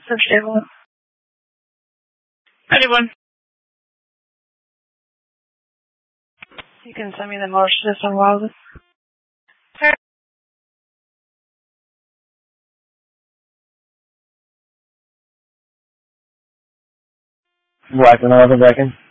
So stable. Anyone? You can send me the motor system while What, 11 seconds?